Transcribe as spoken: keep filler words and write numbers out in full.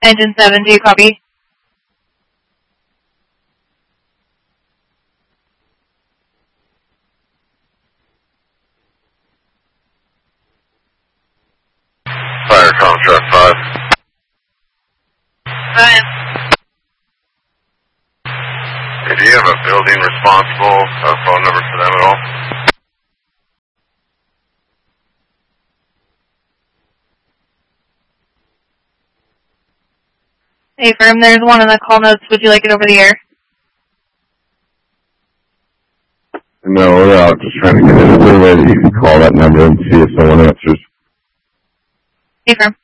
Engine seven, do you copy? Fire contract five. Five. Hey, do you have a building responsible uh, phone number for them at all? Hey, firm, there's one in the call notes. Would you like it over the air? No, we're out just trying to get it. Is there a way that you can call that number and see if someone answers? Hey, firm.